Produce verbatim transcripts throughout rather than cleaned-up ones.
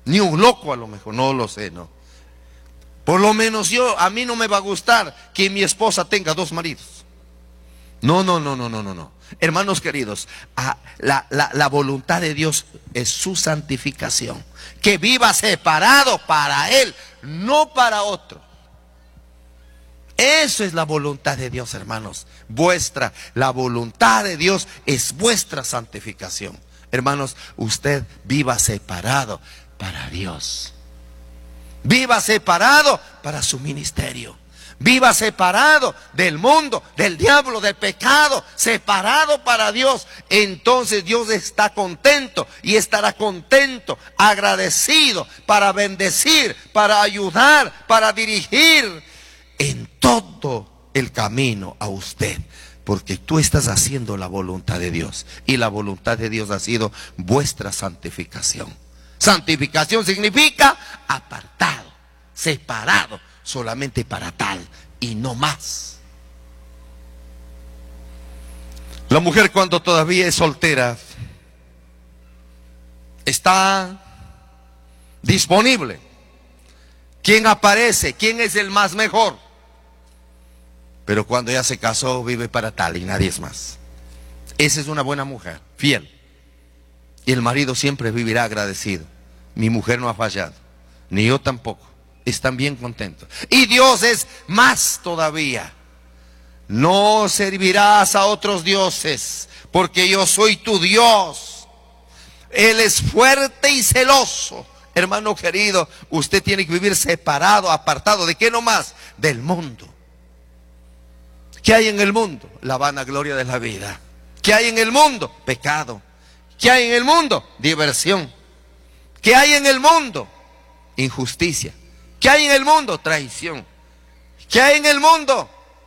Ni un loco a lo mejor, no lo sé, no. Por lo menos yo, a mí no me va a gustar que mi esposa tenga dos maridos. No, no, no, no, no, no, no. Hermanos queridos, a, la, la, la voluntad de Dios es su santificación. Que viva separado para Él, no para otro. Eso es la voluntad de Dios, hermanos. Vuestra, la voluntad de Dios es vuestra santificación. Hermanos, usted viva separado para Dios. Viva separado para su ministerio. Viva separado del mundo, del diablo, del pecado, separado para Dios. Entonces Dios está contento y estará contento, agradecido para bendecir, para ayudar, para dirigir en todo el camino a usted. Porque tú estás haciendo la voluntad de Dios. Y la voluntad de Dios ha sido vuestra santificación. Santificación significa apartado, separado, solamente para tal y no más. La mujer cuando todavía es soltera está disponible. ¿Quién aparece? ¿Quién es el más mejor? Pero cuando ya se casó, vive para tal y nadie es más. Esa es una buena mujer, fiel. Y el marido siempre vivirá agradecido. Mi mujer no ha fallado, ni yo tampoco. Están bien contentos. Y Dios es más todavía. No servirás a otros dioses, porque yo soy tu Dios. Él es fuerte y celoso. Hermano querido, usted tiene que vivir separado, apartado. ¿De qué nomás? Del mundo. ¿Qué hay en el mundo? La vanagloria de la vida. ¿Qué hay en el mundo? Pecado. ¿Qué hay en el mundo? Diversión. ¿Qué hay en el mundo? Injusticia. ¿Qué hay en el mundo? Traición. ¿Qué hay en el mundo?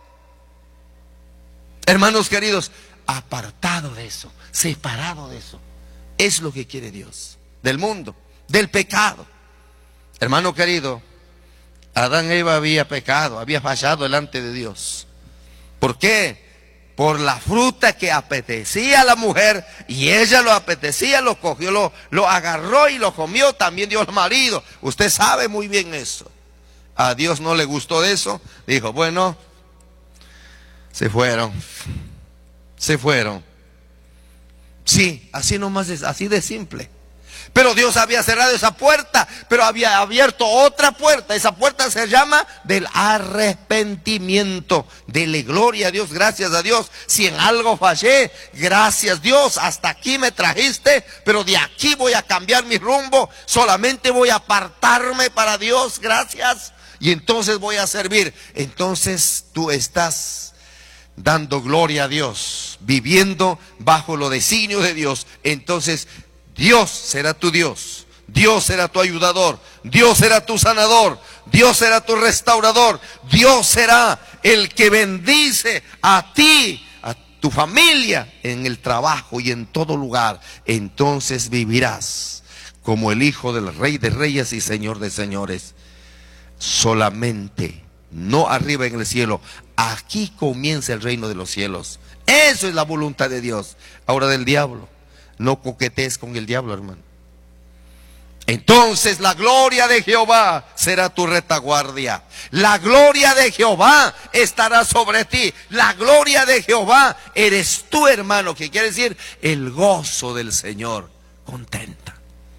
Hermanos queridos, apartado de eso, separado de eso. Es lo que quiere Dios. Del mundo, del pecado. Hermano querido, Adán y Eva había pecado, había fallado delante de Dios. ¿Por qué? Por la fruta que apetecía a la mujer, y ella lo apetecía, lo cogió, lo, lo agarró y lo comió. También dio al marido. Usted sabe muy bien eso. A Dios no le gustó eso. Dijo, bueno, se fueron. Se fueron. Sí, así nomás es, así de simple. Pero Dios había cerrado esa puerta, pero había abierto otra puerta. Esa puerta se llama del arrepentimiento. Dele gloria a Dios, gracias a Dios. Si en algo fallé, gracias Dios, hasta aquí me trajiste, pero de aquí voy a cambiar mi rumbo. Solamente voy a apartarme para Dios, gracias. Y entonces voy a servir. Entonces tú estás dando gloria a Dios, viviendo bajo los designios de Dios. Entonces Dios será tu Dios, Dios será tu ayudador, Dios será tu sanador, Dios será tu restaurador, Dios será el que bendice a ti, a tu familia, en el trabajo y en todo lugar. Entonces vivirás como el Hijo del Rey de Reyes y Señor de Señores. Solamente, no arriba en el cielo, aquí comienza el reino de los cielos. Eso es la voluntad de Dios. Ahora del diablo, no coquetees con el diablo, hermano. Entonces la gloria de Jehová será tu retaguardia. La gloria de Jehová estará sobre ti. La gloria de Jehová eres tú, hermano, que quiere decir el gozo del Señor. Contenta.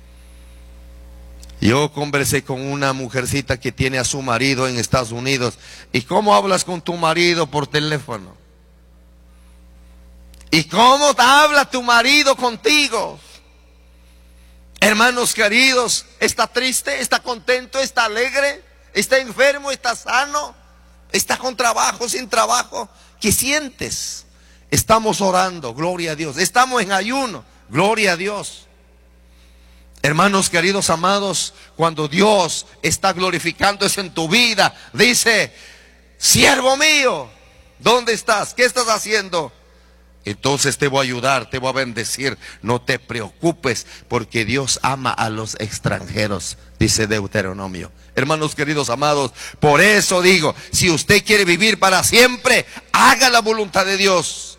Yo conversé con una mujercita que tiene a su marido en Estados Unidos. ¿Y cómo hablas con tu marido por teléfono? ¿Y cómo te habla tu marido contigo? Hermanos queridos, ¿está triste? ¿Está contento? ¿Está alegre? ¿Está enfermo? ¿Está sano? ¿Está con trabajo? ¿Sin trabajo? ¿Qué sientes? Estamos orando, gloria a Dios. Estamos en ayuno, gloria a Dios. Hermanos queridos, amados, cuando Dios está glorificándose en tu vida, dice, siervo mío, ¿dónde estás? ¿Qué estás haciendo? Entonces te voy a ayudar, te voy a bendecir. No te preocupes, porque Dios ama a los extranjeros, dice Deuteronomio. Hermanos queridos, amados, por eso digo, si usted quiere vivir para siempre, haga la voluntad de Dios.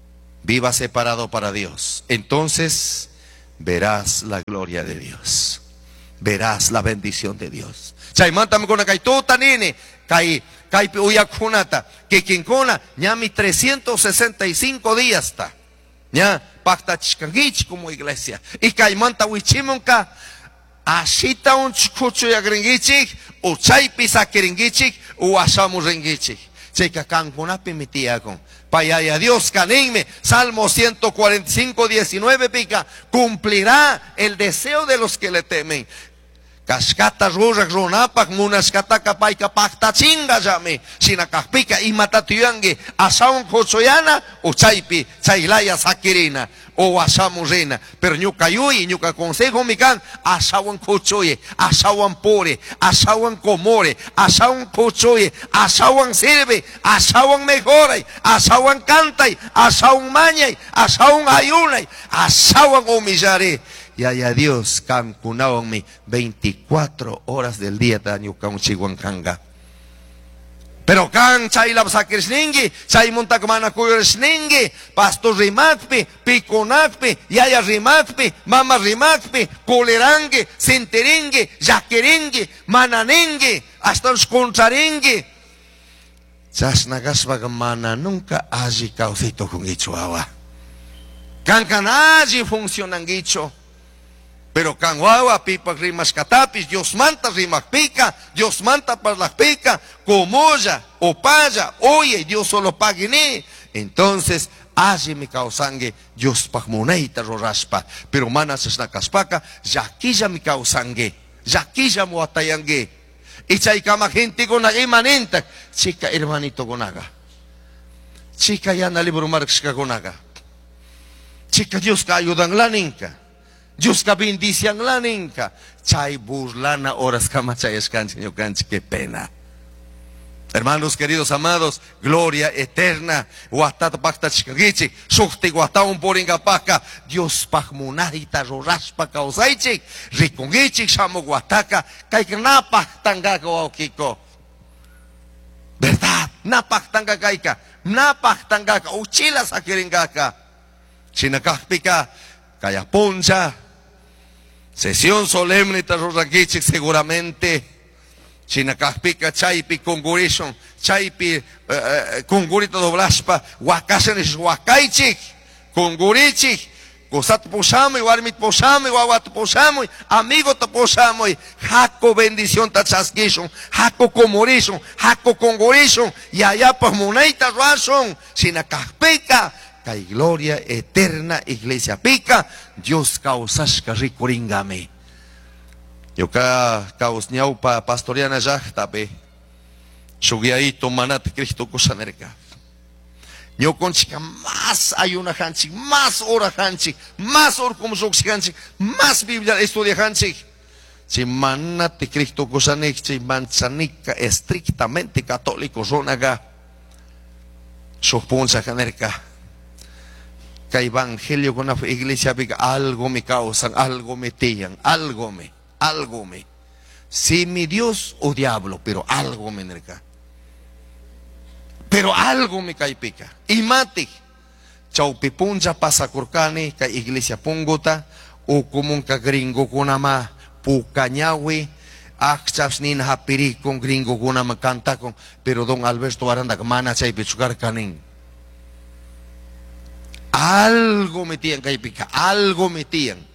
Viva separado para Dios. Entonces verás la gloria de Dios. verás la bendición de Dios. Chaymantami kuna kay tuta nini, kay kay uyakunata, que quien kona ñami trescientos sesenta y cinco días está. Ya, paktachkangichi como iglesia. Y kaymanta wichimonka, ashita un chukucho ya gringichik, o chaypi sakiringichik, o ashamu ringichik. Checa cancunapi mi tía con. Payaya Dios canenme. Salmo ciento cuarenta y cinco, diecinueve pica. Cumplirá el deseo de los que le temen. Cascata rurak runapak munaskata kapayka pakta chinga llame. Sinakakpika y matatuyangui. Asaun kochoyana o chaypi. Chaylaya sakirina. O asamu reina. Pero ñuka yui, ñuka consejo mikan. Asawan kochoye. Asawan pore. Asawan komore. Asawan kochoye. Asawan sirve. Asawan mejore. Asawan cantay. Asawan mañay. Asawan ayunay. Asawan humillare. Y haya Dios cancunaonme veinticuatro horas del día daño un chihuancanga. Pero can chaylab sakrisningi, chay montakmana kuyrisningi, pastor rimakpi, piconakpi, yaya rimakpi, mama rimakpi, colerangi, sinteringi, yaqueringi, mananengi, hasta los contraringi. Chasnagasbaga mana nunca allí causito con gichuawa. Can can allí funcionan gicho. Pero canguawa pipa rimas catapis, Dios manta rimas pica, Dios manta para las pica, comoya, opaya, oye, Dios solo pague. Entonces, allí mi causangue, Dios pagmoneita roraspa, pero manas es na caspaca, yaquilla mi causangue, yaquilla muatayangue. Y chaykama gente con la imanenta, chica hermanito gonaga, chica yana libro marxka gonaga, chica Dios ka ayudan la ninka. Dios ka bendician la ninka. Chay burlana horas kama chay escanche ñukanchi, qué pena. Hermanos queridos amados, gloria eterna. Guatata pakta chikagichi, shukti guataun poringa paka. Dios pahmunahita rorashpa kausaichik. Rikungichik shamo guataka. Kaik napaktangaka waukiko. ¿Verdad? Napaktanga kaika. Napaktangaka. Uchila sakiringaka. Chinakakpika. Kaya poncha. Sesión solemne tarorragichik seguramente. Chinakakpika chaypi congurishon. Chaypi uh, congurito doblashpa. Wakasenes wakaichik. Congurichik. Cosat posamo y warmit posamo y wawat posamo. Amigo te posamo y jaco bendición tachasquishon. Jaco comorishon. Jaco congurishon. Y allá pues moneita razón. Chinakakpika. Kay gloria eterna iglesia pica, Dios causashka rikuringame. Yo ka caus ñaupa pastoriana jachtape, shugiaito manat Cristo kusanerka. Yo conchica más ayuna hanchik, más hora hanchik, más hora como hanchik, más Biblia estudia hanchik. Si manat Cristo kusanek, si manchanica estrictamente católico zonaga, soponcha hanerka. Evangelio con la iglesia algo me causan, algo me tiran, algo me, algo me. Si mi Dios o diablo, pero algo me nerca. Pero algo me cae pica. Y mate. Chaupipunja pasa corcane, ka iglesia pungota, o como un gringo con ama, pucañawe, achas nin hapiri con gringo con ama canta con, pero don Alberto Aranda mana chay pechugar canin. Algo metían caipica, algo metían.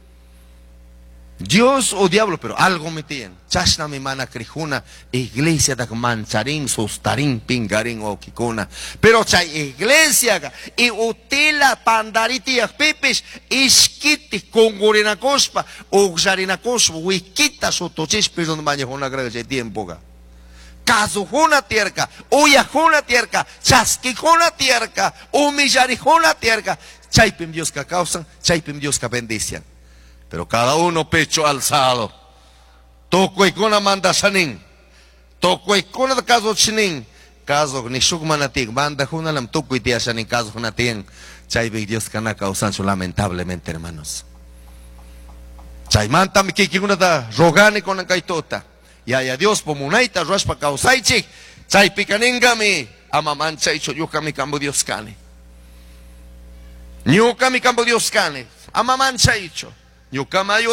Dios o diablo, pero algo metían. Chasna mi mana crijuna, iglesia da mancharín, sustarín, pingarín o kikuna. Pero chay iglesia y utila pandaritias pipis, iskiti congurina cospa, uxarina cospa, wikita sotochis, pero donde mañana una gran tiempo. Kazujuna tierca, uyajuna tierca, chasquijuna tierca, humillarijuna tierca. Chaypim Dios que causan, chaypim Dios que bendician. Pero cada uno pecho alzado. Toco y con manda sanin. Toco y con el caso chinin. Caso ni shugmanatik, manda junalam toco y tía sanin, caso junatien. Chaypim Dios que na causan lamentablemente, hermanos. Chaymanta mi kikiguna da rogane con la kaitota. Y haya Dios pomunaita raspa causaichik. Chay picaningami. Amaman chaycho yukami cambo Dios cane. Nyukami cambo Dios cane. Amaman chaycho. Nyukama